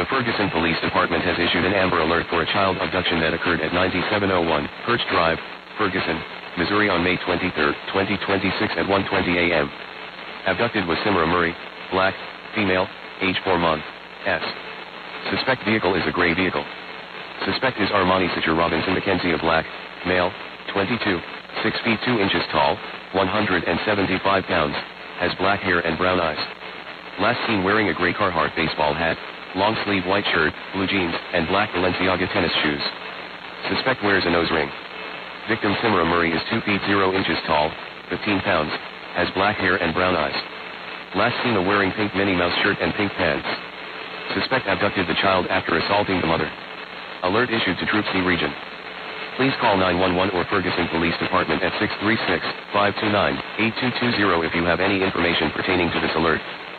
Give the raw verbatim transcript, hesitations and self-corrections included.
The Ferguson Police Department has issued an Amber Alert for a child abduction that occurred at ninety-seven oh one Perch Drive, Ferguson, Missouri on May twenty-third, twenty twenty-six at one twenty a m Abducted was Simra Murray, black, female, age four months, S. Suspect vehicle is a gray vehicle. Suspect is Armani Sicher Robinson Mackenzie, a black, male, twenty-two, six feet two inches tall, one hundred seventy-five pounds, has black hair and brown eyes. Last seen wearing a gray Carhartt baseball hat, long sleeve white shirt, blue jeans, and black Balenciaga tennis shoes. Suspect wears a nose ring. Victim Simra Murray is two feet zero inches tall, fifteen pounds, has black hair and brown eyes. Last seen a wearing pink Minnie Mouse shirt and pink pants. Suspect abducted the child after assaulting the mother. Alert issued to Troop C Region. Please call nine one one or Ferguson Police Department at six three six, five two nine, eight two two zero if you have any information pertaining to this alert.